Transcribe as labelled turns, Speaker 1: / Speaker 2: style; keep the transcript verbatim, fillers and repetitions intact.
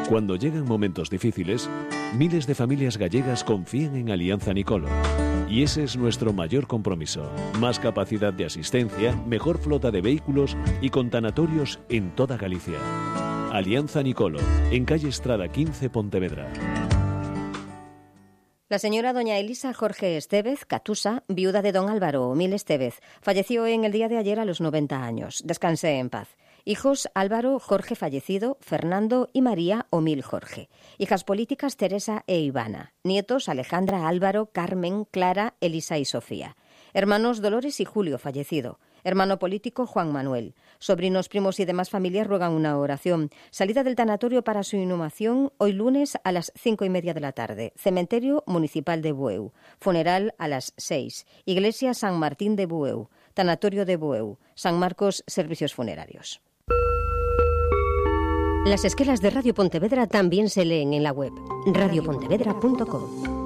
Speaker 1: Cuando llegan momentos difíciles, miles de familias gallegas confían en Alianza Nicolo. Y ese es nuestro mayor compromiso. Más capacidad de asistencia, mejor flota de vehículos y con tanatorios en toda Galicia. Alianza Nicolo, en calle Estrada quince, Pontevedra.
Speaker 2: La señora doña Elisa Jorge Estévez Catusa, viuda de don Álvaro Omil Estévez, falleció en el día de ayer a los noventa años. Descanse en paz. Hijos: Álvaro Jorge fallecido, Fernando y María Omil Jorge. Hijas políticas: Teresa e Ivana. Nietos: Alejandra, Álvaro, Carmen, Clara, Elisa y Sofía. Hermanos: Dolores y Julio fallecido. Hermano político: Juan Manuel. Sobrinos, primos y demás familias ruegan una oración. Salida del tanatorio para su inhumación hoy lunes a las cinco y media de la tarde. Cementerio Municipal de Bueu. Funeral a las seis. Iglesia San Martín de Bueu. Tanatorio de Bueu. San Marcos, servicios funerarios.
Speaker 3: Las esquelas de Radio Pontevedra también se leen en la web radio pontevedra punto com.